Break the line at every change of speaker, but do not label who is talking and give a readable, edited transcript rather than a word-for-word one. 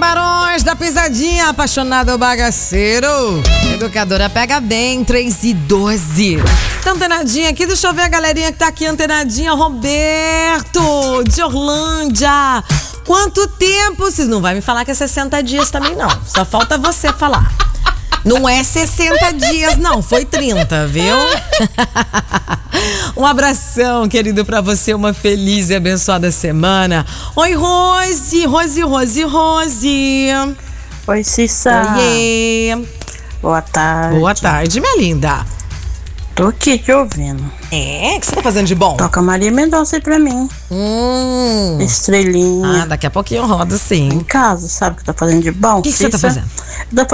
Barões da Pisadinha, apaixonado bagaceiro. Educadora pega bem, 3 e 12. Tá antenadinha aqui, deixa eu ver a galerinha que tá aqui antenadinha. Roberto, de Orlândia. Quanto tempo? Vocês não vai me falar que é 60 dias também não. Só falta você falar. Não é 60 dias não, foi 30, viu? Um abração, querido, pra você, uma feliz e abençoada semana. Oi, Rose.
Oi, Cissa.
Oiê.
Boa tarde.
Boa tarde, minha linda.
Tô aqui te ouvindo.
O que você tá fazendo de bom?
Toca Maria Mendonça aí pra mim. Estrelinha.
Daqui a pouquinho eu rodo, sim.
Em casa, sabe o que tá fazendo de bom?
O que você tá fazendo?